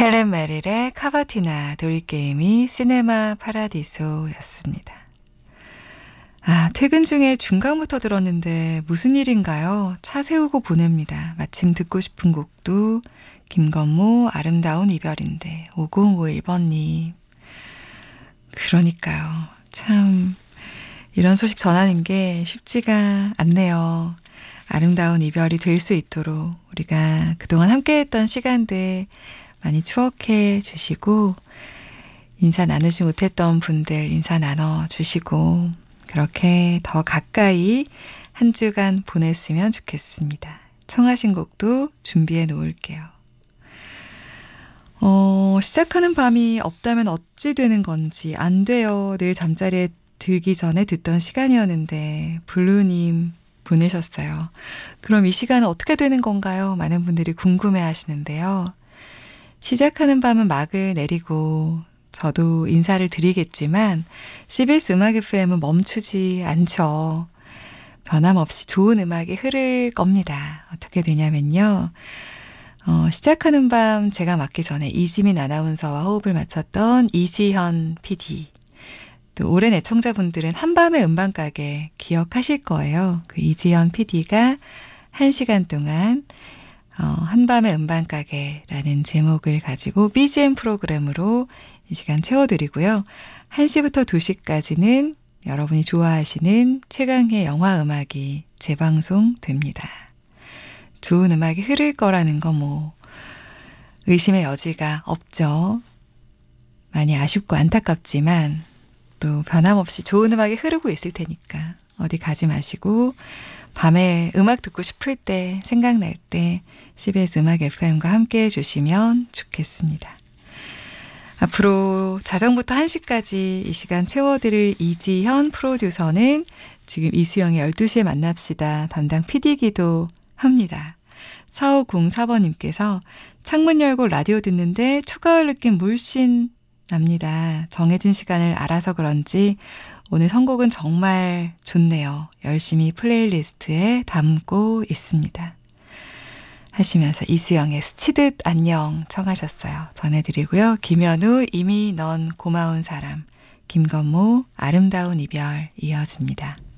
헬렌 메릴의 카바티나 놀이게임이 시네마 파라디소였습니다. 퇴근 중에 중간부터 들었는데 무슨 일인가요? 차 세우고 보냅니다. 마침 듣고 싶은 곡도 김건모 아름다운 이별인데 5051번님. 그러니까요. 참 이런 소식 전하는 게 쉽지가 않네요. 아름다운 이별이 될 수 있도록 우리가 그동안 함께했던 시간들 많이 추억해 주시고 인사 나누지 못했던 분들 인사 나눠주시고 그렇게 더 가까이 한 주간 보냈으면 좋겠습니다. 청하신 곡도 준비해 놓을게요. 시작하는 밤이 없다면 어찌 되는 건지 안 돼요. 늘 잠자리에 들기 전에 듣던 시간이었는데 블루님 보내셨어요. 그럼 이 시간은 어떻게 되는 건가요? 많은 분들이 궁금해 하시는데요. 시작하는 밤은 막을 내리고 저도 인사를 드리겠지만 CBS 음악 FM은 멈추지 않죠. 변함없이 좋은 음악이 흐를 겁니다. 어떻게 되냐면요. 시작하는 밤 제가 맡기 전에 이지민 아나운서와 호흡을 맞췄던 이지현 PD 또 오랜 애청자분들은 한밤의 음반가게 기억하실 거예요. 그 이지현 PD가 1시간 동안 한밤의 음반가게라는 제목을 가지고 BGM 프로그램으로 이 시간 채워드리고요. 1시부터 2시까지는 여러분이 좋아하시는 최강의 영화 음악이 재방송됩니다. 좋은 음악이 흐를 거라는 거 의심의 여지가 없죠. 많이 아쉽고 안타깝지만 또 변함없이 좋은 음악이 흐르고 있을 테니까 어디 가지 마시고 밤에 음악 듣고 싶을 때 생각날 때 CBS 음악 FM과 함께 해주시면 좋겠습니다. 앞으로 자정부터 1시까지 이 시간 채워드릴 이지현 프로듀서는 지금 이수영의 12시에 만납시다 담당 PD이기도 합니다. 4504번님께서 창문 열고 라디오 듣는데 초가을 느낌 물씬 납니다. 정해진 시간을 알아서 그런지 오늘 선곡은 정말 좋네요. 열심히 플레이리스트에 담고 있습니다. 하시면서 이수영의 스치듯 안녕 청하셨어요. 전해드리고요. 김현우 이미 넌 고마운 사람 김건모 아름다운 이별 이어집니다.